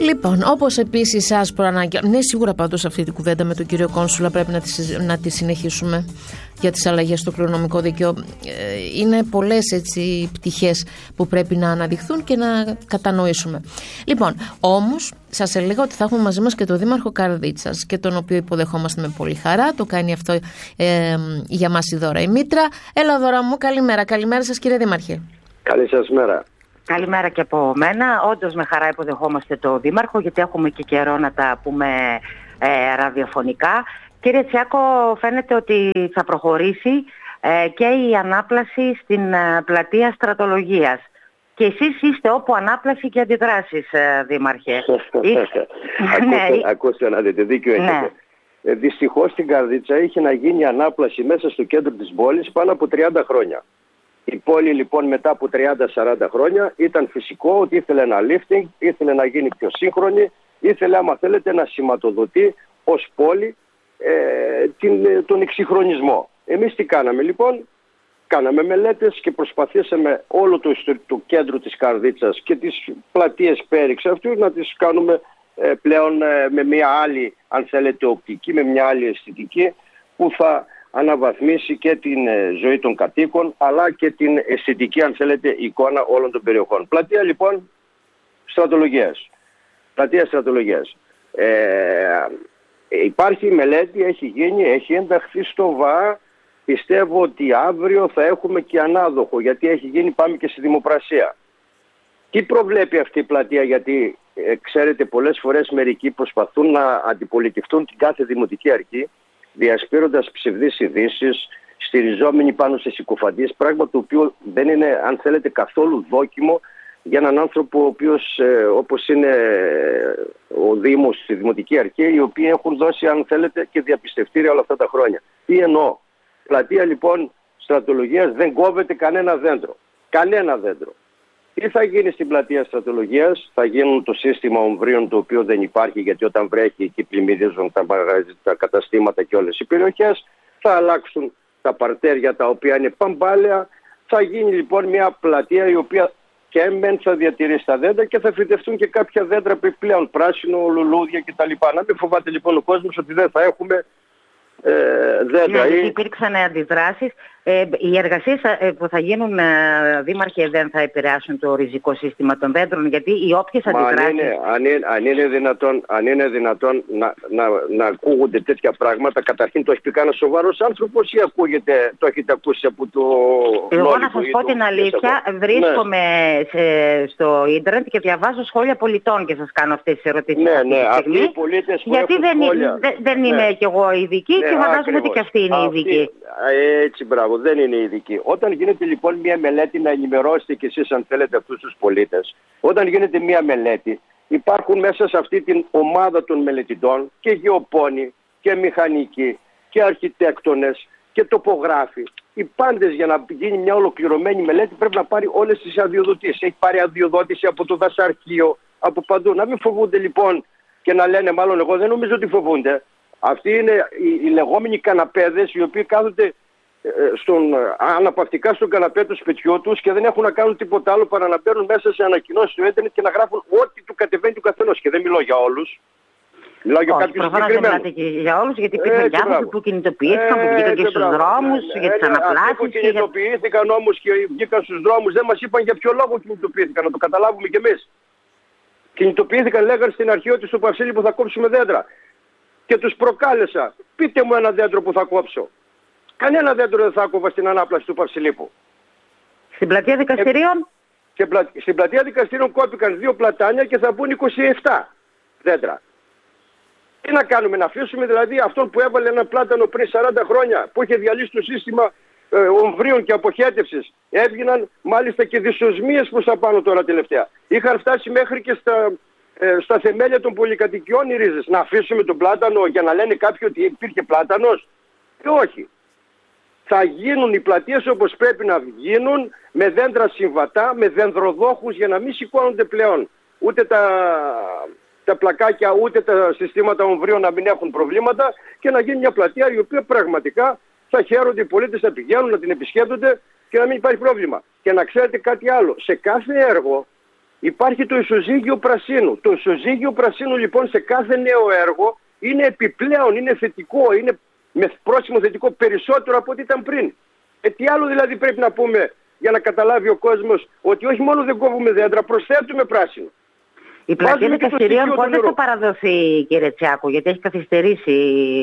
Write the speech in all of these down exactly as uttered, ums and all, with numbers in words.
Λοιπόν, όπως επίσης σας προαναγγέλω, ναι, σίγουρα πάντως αυτή την κουβέντα με τον κύριο Κόνσουλα πρέπει να τη, να τη συνεχίσουμε για τις αλλαγές στο κληρονομικό δίκαιο. Είναι πολλές έτσι πτυχές που πρέπει να αναδειχθούν και να κατανοήσουμε. Λοιπόν, όμως σας έλεγα ότι θα έχουμε μαζί μας και τον Δήμαρχο Καρδίτσας, και τον οποίο υποδεχόμαστε με πολύ χαρά. Το κάνει αυτό ε, για μας η Δώρα η Μήτρα. Έλα, Δώρα μου, καλημέρα. Καλημέρα σας, κύριε Δήμαρχε. Καλή σας μέρα. Καλημέρα και από μένα. Όντως με χαρά υποδεχόμαστε τον Δήμαρχο, γιατί έχουμε και καιρό να τα πούμε ε, ραδιοφωνικά. Κύριε Τσιάκο, φαίνεται ότι θα προχωρήσει ε, και η ανάπλαση στην ε, πλατεία Στρατολογίας. Και εσείς είστε όπου ανάπλαση και αντιδράσεις, ε, Δήμαρχε. Ακούστε, ακούστε να δείτε, δίκιο έχετε. Ναι. Ε, δυστυχώς στην Καρδίτσα είχε να γίνει ανάπλαση μέσα στο κέντρο της πόλης πάνω από τριάντα χρόνια. Η πόλη λοιπόν μετά από τριάντα σαράντα χρόνια ήταν φυσικό ότι ήθελε ένα lifting, ήθελε να γίνει πιο σύγχρονη, ήθελε άμα θέλετε να σηματοδοτεί ως πόλη ε, την, τον εξυγχρονισμό. Εμείς τι κάναμε λοιπόν? Κάναμε μελέτες και προσπαθήσαμε όλο το, το κέντρο της Καρδίτσας και τις πλατείες πέριξ αυτού να τις κάνουμε ε, πλέον ε, με μια άλλη, αν θέλετε, οπτική, με μια άλλη αισθητική που θα αναβαθμίσει και την ε, ζωή των κατοίκων αλλά και την αισθητική, αν θέλετε, εικόνα όλων των περιοχών. Πλατεία λοιπόν Στρατολογίας. Πλατεία Στρατολογίας. Ε, υπάρχει μελέτη, έχει γίνει, έχει ενταχθεί στο ΒΑ. Πιστεύω ότι αύριο θα έχουμε και ανάδοχο, γιατί έχει γίνει, πάμε και στη δημοπρασία. Τι προβλέπει αυτή η πλατεία? Γιατί ε, ξέρετε, πολλές φορές μερικοί προσπαθούν να αντιπολιτευτούν την κάθε δημοτική αρχή διασπείροντας ψευδείς ειδήσεις, στηριζόμενοι πάνω σε συκοφαντίες, πράγμα το οποίο δεν είναι, αν θέλετε, καθόλου δόκιμο για έναν άνθρωπο ο οποίος, ε, όπως είναι ο Δήμος, η Δημοτική Αρχή, οι οποίοι έχουν δώσει, αν θέλετε, και διαπιστευτήρια όλα αυτά τα χρόνια. Τι εννοώ? Πλατεία λοιπόν Στρατολογίας δεν κόβεται κανένα δέντρο. Κανένα δέντρο. Τι θα γίνει στην πλατεία Στρατολογίας? Θα γίνουν το σύστημα ομβρίων, το οποίο δεν υπάρχει, γιατί όταν βρέχει εκεί πλημμυρίζουν τα, τα καταστήματα και όλες οι περιοχές. Θα αλλάξουν τα παρτέρια τα οποία είναι παμπάλαια. Θα γίνει λοιπόν μια πλατεία η οποία και μεν θα διατηρήσει τα δέντρα και θα φυτευτούν και κάποια δέντρα επιπλέον, πράσινο, λουλούδια κτλ. Να μην φοβάται λοιπόν ο κόσμος ότι δεν θα έχουμε ε, δέντρα. Ναι, ή... υπήρξαν αντιδράσεις. Ε, οι εργασίες που θα γίνουν, Δήμαρχε, δεν θα επηρεάσουν το ριζικό σύστημα των δέντρων, γιατί οι όποιες αντιδράσεις... Αν είναι, αν είναι, αν είναι δυνατόν, αν είναι δυνατόν να, να, να ακούγονται τέτοια πράγματα, καταρχήν το έχει πει κανένας σοβαρός άνθρωπος ή ακούγεται, το έχετε ακούσει από το... Εγώ να σας πω την αλήθεια, βρίσκομαι ναι. σε, στο ίντερνετ και διαβάζω σχόλια πολιτών και σας κάνω αυτές τις ερωτήσεις. Ναι, ναι, αυτοί οι πολίτες που γιατί έχουν δεν, σχόλια... δεν, δεν ναι. είμαι κι εγώ ειδική ναι, και φαντάζομαι ότι και αυτοί είναι αυτή, ειδικοί. Έτσι, μπράβο. Δεν είναι ειδική. Όταν γίνεται λοιπόν μια μελέτη, να ενημερώσετε κι εσείς αν θέλετε αυτούς τους πολίτες, όταν γίνεται μια μελέτη υπάρχουν μέσα σε αυτή την ομάδα των μελετητών και γεωπόνοι και μηχανικοί και αρχιτέκτονες και τοπογράφοι. Οι πάντες, για να γίνει μια ολοκληρωμένη μελέτη, πρέπει να πάρει όλες τις αδειοδοτήσεις. Έχει πάρει αδειοδότηση από το δασαρχείο, από παντού. Να μην φοβούνται λοιπόν και να λένε, μάλλον εγώ δεν νομίζω ότι φοβούνται. Αυτοί είναι οι, οι λεγόμενοι καναπέδες, οι οποίοι κάθονται στον, αναπαυτικά στον καναπέ του σπιτιού τους και δεν έχουν να κάνουν τίποτα άλλο παρά να μπαίνουν μέσα σε ανακοινώσεις του ίντερνετ και να γράφουν ό,τι του κατεβαίνει του καθενός. Και δεν μιλώ για όλους. Μιλάω για κάποιους συγκεκριμένους. Δεν μιλάτε και για όλους, γιατί υπήρχαν και άνθρωποι που κινητοποιήθηκαν, που βγήκαν και στους δρόμους για τις αναπλάσεις. Αυτοί που κινητοποιήθηκαν όμως και βγήκαν στους δρόμους δεν μας είπαν για ποιο λόγο κινητοποιήθηκαν, να το καταλάβουμε κι εμείς. Κινητοποιήθηκαν, λέγανε στην αρχή ότι στο Παυσίλι που θα κόψουμε δέντρα. Και τους προκάλεσα. Πείτε μου ένα δέντρο που θα κόψω. Κανένα δέντρο δεν θα άκουβα στην ανάπλαση του Παυσιλίππου. Στην πλατεία δικαστηρίων? Ε, πλα... Στην πλατεία δικαστηρίων κόπηκαν δύο πλατάνια και θα μπουν είκοσι επτά δέντρα. Τι να κάνουμε, να αφήσουμε δηλαδή αυτόν που έβαλε ένα πλάτανο πριν σαράντα χρόνια, που είχε διαλύσει το σύστημα ε, ομβρίων και αποχέτευσης. Έβγαιναν μάλιστα και δυσοσμίες προς τα πάνω τώρα τελευταία. Είχαν φτάσει μέχρι και στα, ε, στα θεμέλια των πολυκατοικιών οι ρίζες. Να αφήσουμε τον πλάτανο για να λένε κάποιοι ότι υπήρχε πλάτανος? Και όχι. Θα γίνουν οι πλατείες όπως πρέπει να γίνουν, με δέντρα συμβατά, με δενδροδόχους, για να μην σηκώνονται πλέον ούτε τα, τα πλακάκια ούτε τα συστήματα ομβρίων να μην έχουν προβλήματα και να γίνει μια πλατεία η οποία πραγματικά θα χαίρονται οι πολίτες να πηγαίνουν, να την επισκέπτονται και να μην υπάρχει πρόβλημα. Και να ξέρετε κάτι άλλο, σε κάθε έργο υπάρχει το ισοζύγιο πρασίνου. Το ισοζύγιο πρασίνου λοιπόν σε κάθε νέο έργο είναι επιπλέον, είναι θετικό, είναι με πρόσημο θετικό περισσότερο από ό,τι ήταν πριν. Ε, τι άλλο δηλαδή πρέπει να πούμε για να καταλάβει ο κόσμος ότι όχι μόνο δεν κόβουμε δέντρα, προσθέτουμε πράσινο. Η πλατεία δικαστηρίων πότε θα παραδοθεί, κύριε Τσιάκο, γιατί έχει καθυστερήσει.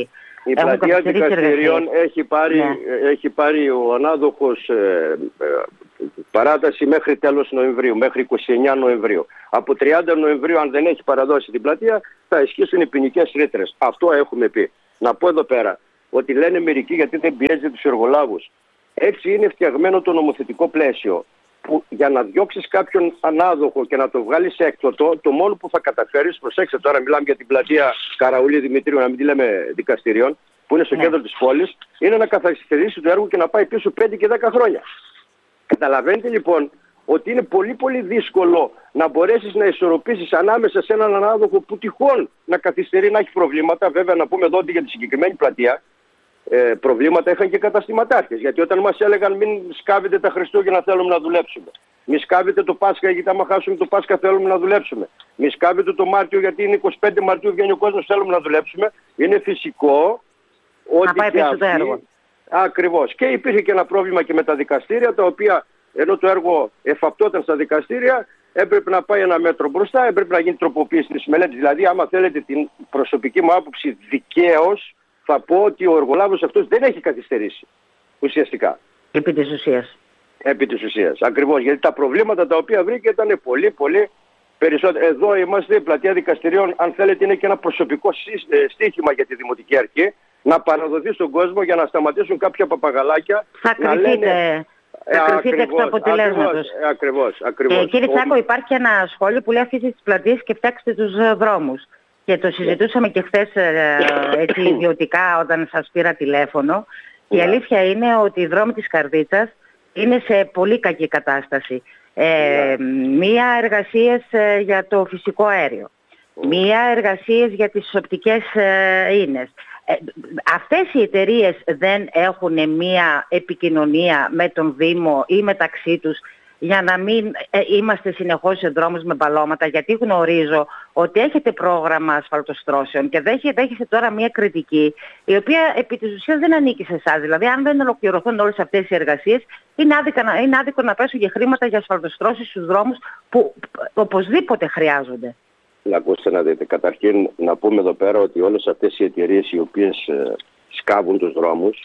Η πλατεία δικαστηρίων έχει πάρει, ναι. έχει πάρει ο ανάδοχος ε, ε, παράταση μέχρι τέλος Νοεμβρίου, μέχρι είκοσι εννέα Νοεμβρίου. Από τριάντα Νοεμβρίου, αν δεν έχει παραδώσει την πλατεία, θα ισχύσουν οι ποινικές ρήτρες. Αυτό έχουμε πει. Να πω εδώ πέρα ότι λένε μερικοί γιατί δεν πιέζει τους εργολάβους. Έτσι είναι φτιαγμένο το νομοθετικό πλαίσιο, που για να διώξεις κάποιον ανάδοχο και να το βγάλεις σε έκδοτο, το μόνο που θα καταφέρεις, προσέξτε τώρα μιλάμε για την πλατεία Καραουλή Δημητρίου, να μην τη λέμε δικαστηρίων, που είναι στο ναι. κέντρο της πόλης, είναι να καθυστερήσει το έργο και να πάει πίσω πέντε και δέκα χρόνια. Καταλαβαίνετε λοιπόν ότι είναι πολύ πολύ δύσκολο να μπορέσεις να ισορροπήσεις ανάμεσα σε έναν ανάδοχο που τυχόν να καθυστερεί, να έχει προβλήματα. Βέβαια να πούμε εδώ ότι για τη συγκεκριμένη πλατεία ε, προβλήματα είχαν και καταστηματάρχες. Γιατί όταν μας έλεγαν μην σκάβετε τα Χριστούγεννα θέλουμε να δουλέψουμε. Μη σκάβετε το Πάσχα γιατί άμα χάσουμε το Πάσχα θέλουμε να δουλέψουμε. Μη σκάβετε το Μάρτιο γιατί είναι είκοσι πέντε Μαρτίου βγαίνει ο κόσμος θέλουμε να δουλέψουμε. Είναι φυσικό ότι και αυτοί... Ακριβώς. Και υπήρχε και ένα πρόβλημα και με τα δικαστήρια, τα οποία ενώ το έργο εφαπτόταν στα δικαστήρια, έπρεπε να πάει ένα μέτρο μπροστά, έπρεπε να γίνει τροποποίηση της μελέτης. Δηλαδή, άμα θέλετε την προσωπική μου άποψη δικαίως, θα πω ότι ο εργολάβος αυτός δεν έχει καθυστερήσει. Ουσιαστικά. Επί της ουσίας. Επί της ουσίας. Ακριβώς. Γιατί τα προβλήματα τα οποία βρήκε ήταν πολύ, πολύ περισσότερα. Εδώ είμαστε, η πλατεία δικαστηρίων, αν θέλετε, είναι και ένα προσωπικό στοίχημα για τη Δημοτική Αρχή. Να παραδοθεί στον κόσμο για να σταματήσουν κάποια παπαγαλάκια. Θα να κρυφτείτε, λένε... θα κρυφτείτε εκ του αποτελέσματος. Ακριβώς, ακριβώς. Ε, κύριε Τσάκο, υπάρχει ένα σχόλιο που λέει αφήστε τις πλατείες και φτιάξτε τους δρόμους. Και το συζητούσαμε και χθες έτσι ιδιωτικά όταν σας πήρα τηλέφωνο. Και η αλήθεια είναι ότι οι δρόμοι της Καρδίτσας είναι σε πολύ κακή κατάσταση. Ε, μία εργασίες για το φυσικό αέριο. Μία εργασίες για τις οπτικές ίνες. Ε, αυτές οι εταιρείες δεν έχουν μία επικοινωνία με τον Δήμο ή μεταξύ τους για να μην ε, είμαστε συνεχώς σε δρόμους με μπαλώματα, γιατί γνωρίζω ότι έχετε πρόγραμμα ασφαλτοστρώσεων και δέχεστε τώρα μία κριτική η οποία επί της ουσίας δεν ανήκει σε εσάς. Δηλαδή αν δεν ολοκληρωθούν όλες αυτές οι εργασίες είναι, άδικα, είναι άδικο να πέσουν και χρήματα για ασφαλτοστρώσεις στους δρόμους που οπωσδήποτε χρειάζονται. Να ακούσετε να δείτε. Καταρχήν να πούμε εδώ πέρα ότι όλες αυτές οι εταιρείες οι οποίες ε, σκάβουν τους δρόμους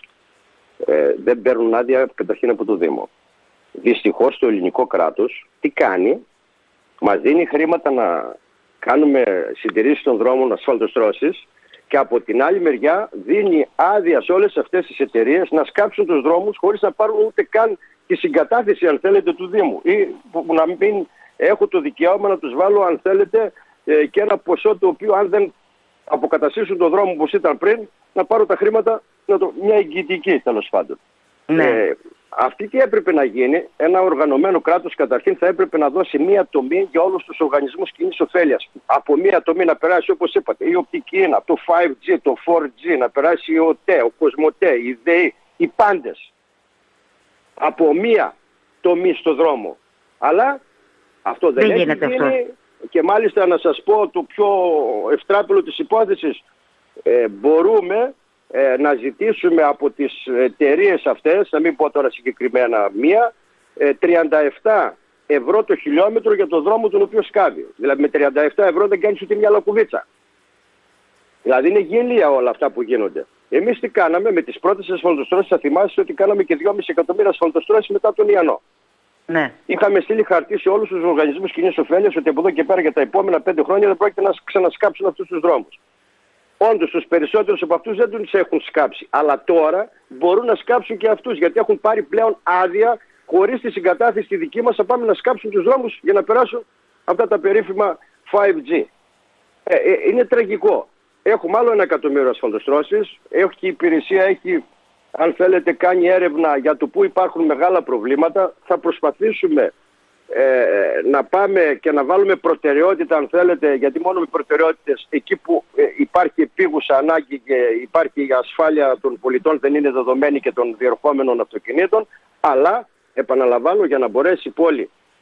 ε, δεν παίρνουν άδεια καταρχήν από το Δήμο. Δυστυχώς το ελληνικό κράτος τι κάνει, μας δίνει χρήματα να κάνουμε συντηρήσεις των δρόμων, ασφαλτοστρώσεις και από την άλλη μεριά δίνει άδεια σε όλες αυτές τις εταιρείες να σκάψουν τους δρόμους χωρίς να πάρουν ούτε καν τη συγκατάθεση αν θέλετε του Δήμου ή που να μην έχω το δικαίωμα να τους βάλω αν θέλετε και ένα ποσό το οποίο αν δεν αποκαταστήσουν τον δρόμο όπως ήταν πριν να πάρω τα χρήματα, να το, μια εγγυητική τέλος πάντων. Ναι. Ε, αυτή τι έπρεπε να γίνει, ένα οργανωμένο κράτος καταρχήν θα έπρεπε να δώσει μία τομή για όλους τους οργανισμούς κοινής ωφέλειας. Από μία τομή να περάσει όπως είπατε η οπτική είναι, το φάιβ τζι, το φορ τζι, να περάσει ο ΤΕ, ο Κοσμοτέ, η ΔΕΗ, οι πάντες. Από μία τομή στο δρόμο. Αλλά αυτό δεν, δεν έχει γίνει. Αυτό. Και μάλιστα να σας πω το πιο ευτράπελο της υπόθεσης, ε, μπορούμε ε, να ζητήσουμε από τις εταιρείες αυτές, να μην πω τώρα συγκεκριμένα μία, ε, τριάντα επτά ευρώ το χιλιόμετρο για το δρόμο τον οποίο σκάβει. Δηλαδή με τριάντα επτά ευρώ δεν κάνεις ούτε μια λακκουβίτσα. Δηλαδή είναι γελία όλα αυτά που γίνονται. Εμείς τι κάναμε με τις πρώτες ασφαλτοστρώσεις, θα θυμάστε ότι κάναμε και δυόμισι εκατομμύρια ασφαλτοστρώσεις μετά τον Ιαννό. Ναι. Είχαμε στείλει χαρτί σε όλους τους οργανισμούς κοινής ωφέλειας ότι από εδώ και πέρα για τα επόμενα πέντε χρόνια δεν πρόκειται να ξανασκάψουν αυτούς τους δρόμους. Όντως τους περισσότερους από αυτούς δεν τους έχουν σκάψει. Αλλά τώρα μπορούν να σκάψουν και αυτούς γιατί έχουν πάρει πλέον άδεια χωρίς τη συγκατάθεση τη δική μας να πάμε να σκάψουν τους δρόμους για να περάσουν αυτά τα περίφημα φάιβ τζι. Ε, ε, είναι τραγικό. Έχουμε άλλο ένα εκατομμύριο ασφαλτοστρώσεις. Έχει η υπηρεσία, έχει αν θέλετε κάνει έρευνα για το που υπάρχουν μεγάλα προβλήματα. Θα προσπαθήσουμε ε, να πάμε και να βάλουμε προτεραιότητα αν θέλετε, γιατί μόνο με προτεραιότητες εκεί που ε, υπάρχει επίγουσα ανάγκη και υπάρχει η ασφάλεια των πολιτών δεν είναι δεδομένη και των διερχόμενων αυτοκινήτων, αλλά επαναλαμβάνω για να μπορέσει η πόλη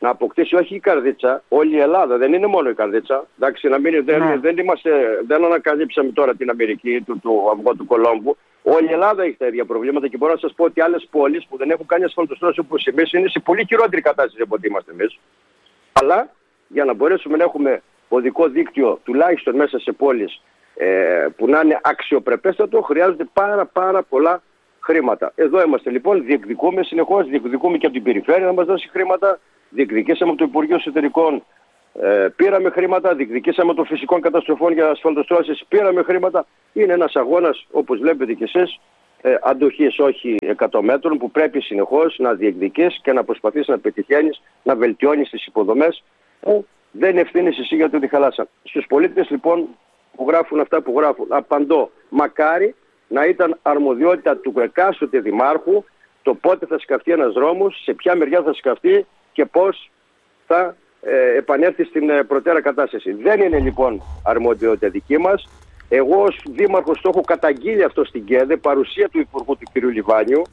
να αποκτήσει όχι η Καρδίτσα, όλη η Ελλάδα, δεν είναι μόνο η Καρδίτσα. Εντάξει, να μην, δεν, ναι. δεν, είμαστε, δεν ανακαλύψαμε τώρα την Αμερική του, του αυγό του Κολόμβου. Όλη η Ελλάδα έχει τα ίδια προβλήματα και μπορώ να σας πω ότι άλλες πόλεις που δεν έχουν κάνει ασφαλτοστρώσεις όπως εμείς είναι σε πολύ χειρότερη κατάσταση από ό,τι είμαστε εμείς. Αλλά για να μπορέσουμε να έχουμε οδικό δίκτυο τουλάχιστον μέσα σε πόλεις ε, που να είναι αξιοπρεπέστατο, χρειάζονται πάρα πάρα πολλά χρήματα. Εδώ είμαστε λοιπόν, διεκδικούμε συνεχώς, διεκδικούμε και από την περιφέρεια να μας δώσει χρήματα, διεκδικήσαμε από το Υπουργείο Εσωτερικών, ε, πήραμε χρήματα, διεκδικήσαμε των φυσικών καταστροφών για ασφαλτοστρώσεις, πήραμε χρήματα. Είναι ένας αγώνας, όπως βλέπετε κι εσείς, ε, αντοχής όχι εκατό μέτρων, που πρέπει συνεχώς να διεκδικείς και να προσπαθείς να πετυχαίνεις, να βελτιώνεις τις υποδομές που δεν ευθύνεις εσύ για το ότι χαλάσαν. Στους πολίτες λοιπόν που γράφουν αυτά που γράφουν, απαντώ, μακάρι να ήταν αρμοδιότητα του εκάστοτε δημάρχου το πότε θα σκαφτεί ένας δρόμος, σε ποια μεριά θα σκαφτεί και πώς θα ε, επανέλθει στην ε, προτέρα κατάσταση. Δεν είναι λοιπόν αρμοδιότητα δική μας. Εγώ ως δήμαρχος το έχω καταγγείλει αυτό στην ΚΕΔΕ, παρουσία του Υπουργού του κ. Λιβάνιου,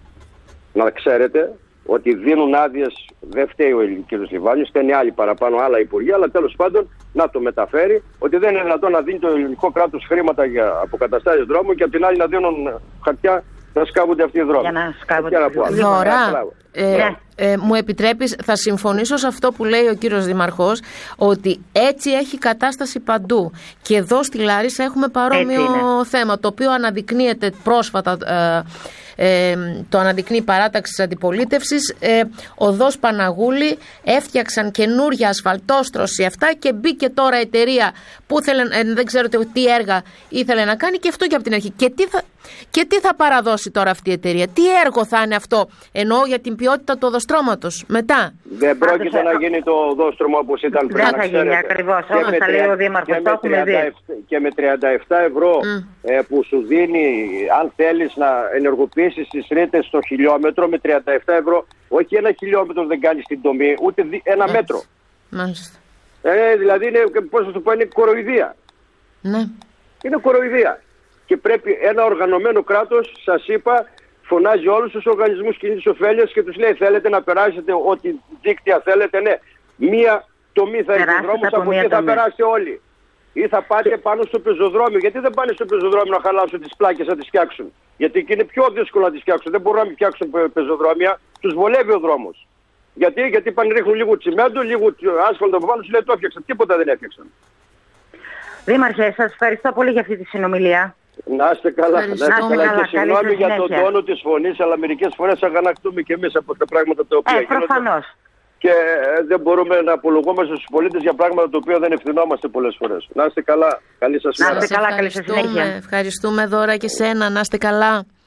να ξέρετε ότι δίνουν άδειες, δεν φταίει ο κ. Λιβάνιος, φταίνει άλλοι παραπάνω, άλλα υπουργεία, αλλά τέλος πάντων να το μεταφέρει, ότι δεν είναι δυνατόν να δίνει το ελληνικό κράτος χρήματα για αποκαταστάσεις δρόμου και απ' την άλλη να δίνουν χαρτιά να σκάβονται αυτοί οι δρόμοι. Για να σκάβονται αυτοί οι δρόμοι. Δώρα, ε, ε, ε, μου επιτρέπεις, θα συμφωνήσω σε αυτό που λέει ο κύριος Δήμαρχος, ότι έτσι έχει κατάσταση παντού. Και εδώ στη Λάρισα έχουμε παρόμοιο θέμα, το οποίο αναδεικνύεται πρόσφατα. Ε, Ε, το αναδεικνύει η παράταξη της αντιπολίτευσης. ε, Οδός Παναγούλη, έφτιαξαν καινούρια ασφαλτόστρωση αυτά και μπήκε τώρα εταιρεία που θέλε, ε, δεν ξέρω τι έργα ήθελε να κάνει και αυτό και από την αρχή. Και τι θα, και τι θα παραδώσει τώρα αυτή η εταιρεία, τι έργο θα είναι αυτό, εννοώ για την ποιότητα του οδοστρώματος μετά. Δεν πρόκειται Άντως, να γίνει το οδόστρωμα όπως ήταν πριν. Δεν θα γίνει ακριβώς, όπως θα λέει ο Δήμαρχος, το έχουμε δει. Και με τριάντα επτά ευρώ mm. ε, που σου δίνει, αν θέλεις να ενεργοποιήσεις τις ρήτες στο χιλιόμετρο, με τριάντα επτά ευρώ, όχι ένα χιλιόμετρο δεν κάνεις την τομή, ούτε ένα mm. μέτρο. Μάλιστα. Ε, δηλαδή είναι, πώς θα το πω, είναι κοροϊδία. Ναι. Είναι κοροϊδία. Και πρέπει ένα οργανωμένο κράτος, σας είπα, φωνάζει όλους τους οργανισμούς κοινής ωφέλειας και τους λέει: θέλετε να περάσετε ό,τι δίκτυα θέλετε, ναι. Μία τομή θα έχει δρόμος, από εκεί θα περάσετε όλοι. Ή θα πάτε πάνω στο πεζοδρόμιο. Γιατί δεν πάνε στο πεζοδρόμιο να χαλάσουν τις πλάκες να τις φτιάξουν? Γιατί εκεί είναι πιο δύσκολο να τις φτιάξουν. Δεν μπορούν να μην φτιάξουν πεζοδρόμια. Τους βολεύει ο δρόμος. Γιατί, Γιατί πάνε ρίχνουν λίγο τσιμέντο, λίγο άσφαλτο από πάνω, σου λέει το έφτιαξαν. Τίποτα δεν έφτιαξαν. Δήμαρχε, σας ευχαριστώ πολύ για αυτή τη συνομιλία. Να είστε καλά. Να είστε καλά. καλά. Και συγγνώμη για τον τόνο της φωνής, αλλά μερικές φορές αγανακτούμε και εμείς από τα πράγματα τα οποία ε, προφανώς. Και ε, δεν μπορούμε να απολογούμαστε στους πολίτες για πράγματα τα οποία δεν ευθυνόμαστε πολλές φορές. Να είστε καλά. Καλή σας μέρα. Να είστε καλά. Καλή σας συνέχεια. Ευχαριστούμε Δώρα και σένα. Να είστε καλά.